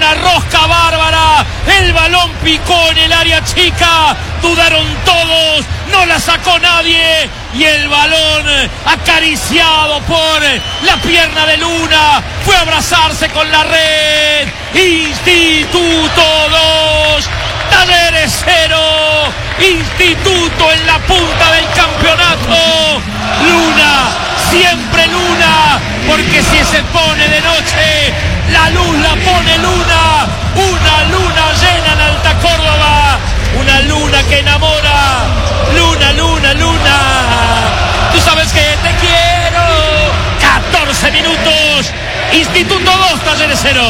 una rosca bárbara, el balón picó en el área chica, dudaron todos, no la sacó nadie y el balón acariciado por la pierna de Luna fue a abrazarse con la red. Instituto 2, Talleres 0, Instituto en la punta del campeonato. Luna, siempre Luna, porque si se pone de noche, la luz la pone Luna. Una luna llena en Alta Córdoba, una luna que enamora. Luna, Luna, Luna, tú sabes que te quiero. 14 minutos, Instituto 2, Talleres 0.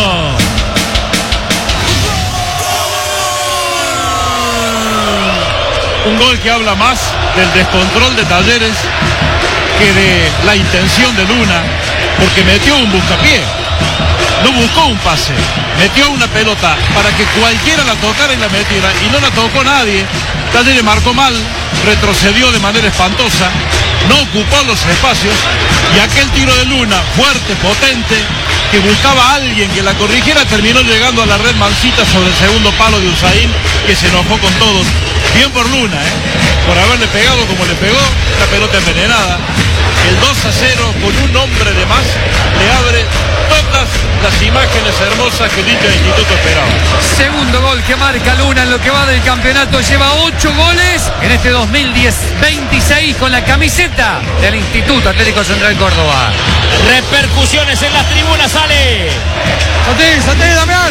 Un gol que habla más del descontrol de Talleres que de la intención de Luna, porque metió un buscapié, no buscó un pase, metió una pelota para que cualquiera la tocara y la metiera, y no la tocó nadie. Talleres marcó mal, retrocedió de manera espantosa, no ocupó los espacios, y aquel tiro de Luna, fuerte, potente, que buscaba a alguien que la corrigiera, terminó llegando a la red mansita sobre el segundo palo de Usain, que se enojó con todos. Bien por Luna, por haberle pegado como le pegó, la pelota envenenada. El 2-0 con un hombre de más le abre todas las imágenes hermosas que dicho Instituto esperaba. Segundo gol que marca Luna en lo que va del campeonato, lleva 8 goles en este 2010-26 con la camiseta del Instituto Atlético Central Córdoba. Repercusiones en las tribunas, sale. Santé, Damián.